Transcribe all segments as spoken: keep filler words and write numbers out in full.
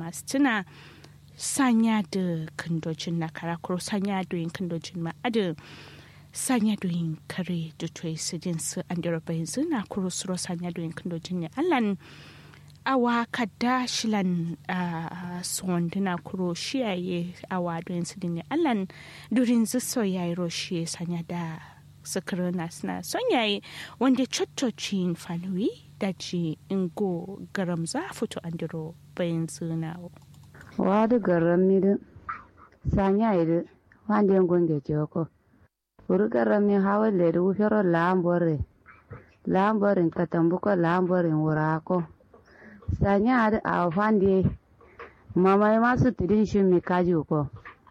masu tuna sanya da kandojin na karakuro sanya da yin kandojin ma'adin sanya da yin kare da tuwai su din su an dira bayan zina kuro suro sanya da yin kandojin ne allan awa kada shilan suwanduna kuro shiyaye awa da yin su din ne allan durin ziso ya yi roshi sanya da sakirina suna son yayi wanda coccocin fanuwi da ji ingo garam za fito an diro bayan zina wadu garam mi du sanya idu wanda yin gunge joko uru garam mi hawa ledu wufero lambore lamborin katambuko lamborin wurako sanya adu a wande mamai masu tudin shi mi kaji ko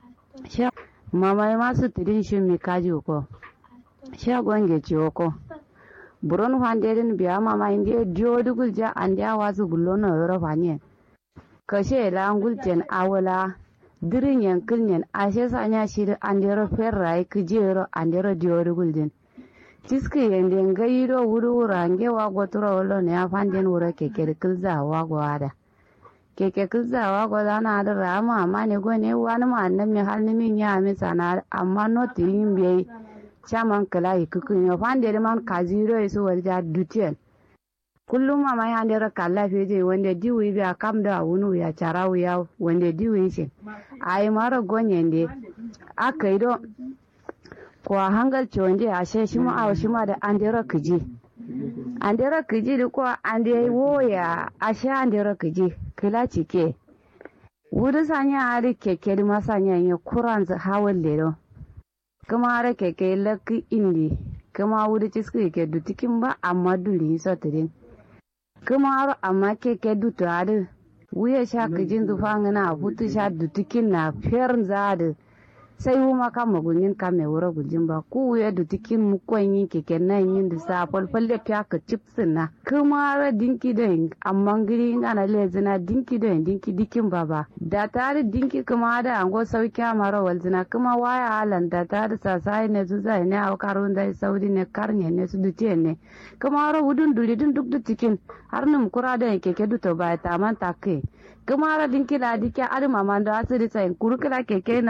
mamai masu tudin shi mi kaji ko shagon ge joko buron wande din biya mama inde diodu gulja ande awazu bullono yoro fanye kashe la nguljen awala dirin yankin ashe sanya shi da andero ferrai kijero andero diodu guljin tiski yende ngayiro wuru wurange wa gotoro wolo ne afanden wura keke kilza wa gwada keke kilza wa gwada na da rama amma ne gone wani ma annan mi halni min ya mi sana amma no tiyin biyi chaman kala ikukun yo fande man kaziro isu warja dutien kullum mama ya ndera kala feje wanda diwi biya kam da wunu ya charawu ya wanda diwi shi ai mara gonyende akaido kwa hangal chonje ashe shima aw shima da andera kiji andera kiji da kwa ande woya ashe andera kiji kila cike wudu sanya ari keke ma sanya ya kuran za hawal lero kama ara keke laki indi kama wudu ciski ke dutikin ba amma duli sotirin kama ara amma keke dutu adu wuya sha kijin zufangana hutu sha dutikin na fiyar zadu sai wuma kama gulin kame wura gulin ba ku wuya dutikin mukon yin keke nan yin da sa falfalle fiya ka chipsin na kama ara dinki da amma giri ngana lezina dinki da dinki dikin baba da tare dinki kama da ango sauki amara walzina kama waya halan da tare sasai ne su zai ne au karun da saudi ne karne ne su dutiye ne kama ara wudun duri dun duk dutikin har num kura da keke duto ba ta man takke kama ara dinki da dike adu mamando asiri sai kurukila keke na